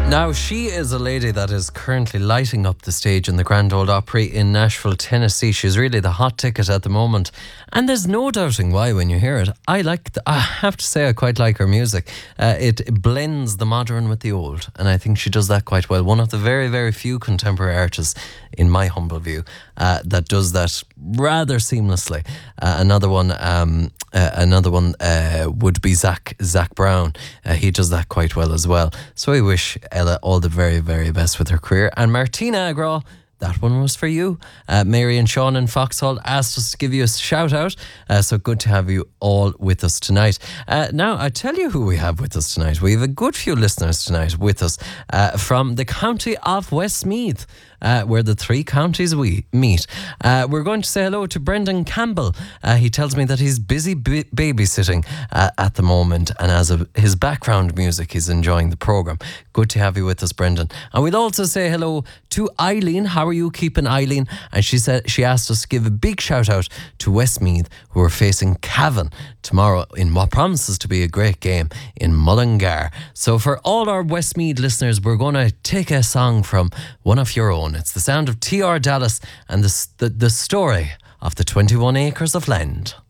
Now, she is a lady that is currently lighting up the stage in the Grand Ole Opry in Nashville, Tennessee. She's really the hot ticket at the moment. And there's no doubting why when you hear it. I have to say I quite like her music. It blends the modern with the old. And I think she does that quite well. One of the very, very few contemporary artists, in my humble view, that does that rather seamlessly. Another one would be Zach Brown. He does that quite well as well. So I wish Ella all the very, very best with her career. And Martina Agraw, that one was for you. Mary and Sean in Foxhall asked us to give you a shout out. So good to have you all with us tonight. Now, I tell you who we have with us tonight. We have a good few listeners tonight with us from the county of Westmeath. Where the three counties we meet. We're going to say hello to Brendan Campbell. He tells me that he's busy babysitting at the moment, and as of his background music, he's enjoying the programme. Good to have you with us, Brendan. And we'll also say hello to Eileen. How are you keeping, Eileen? And she asked us to give a big shout out to Westmeath, who are facing Cavan tomorrow in what promises to be a great game in Mullingar. So for all our Westmeath listeners, we're going to take a song from one of your own. It's the sound of T.R. Dallas and the story of the 21 acres of land.